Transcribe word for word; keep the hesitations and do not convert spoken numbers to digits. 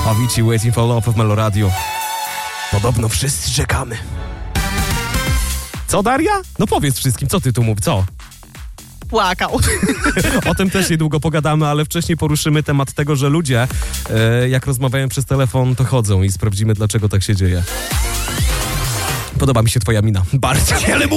Avicii, Waiting for Love w Melo Radio. Podobno wszyscy czekamy. Co, Daria? No powiedz wszystkim, co ty tu mów, co? Płakał. O tym też niedługo pogadamy, ale wcześniej poruszymy temat tego, że ludzie, e, jak rozmawiają przez telefon, to chodzą i sprawdzimy, dlaczego tak się dzieje. Podoba mi się twoja mina. Bardzo.